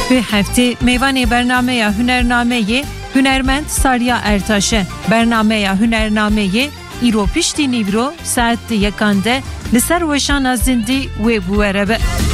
Ve hafte meyvane bernameye hünernameyi Hünermend Sarya Ertaş'e bernameye hünernameyi İro pişti nivro saat yakande Liser veşana zindi ve bu erebe.